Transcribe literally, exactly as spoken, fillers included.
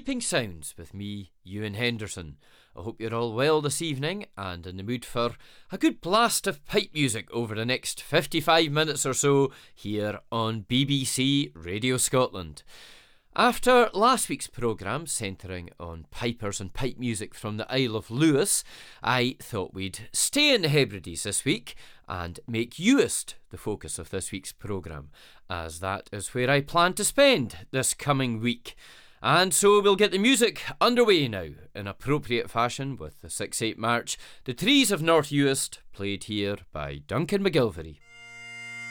Sleeping Sounds with me, Ewan Henderson. I hope you're all well this evening and in the mood for a good blast of pipe music over the next fifty-five minutes or so here on B B C Radio Scotland. After last week's programme centring on pipers and pipe music from the Isle of Lewis, I thought we'd stay in the Hebrides this week and make Uist the focus of this week's programme, as that is where I plan to spend this coming week. And so we'll get the music underway now in appropriate fashion with the six eight march, The Trees of North Uist, played here by Duncan McGilvery.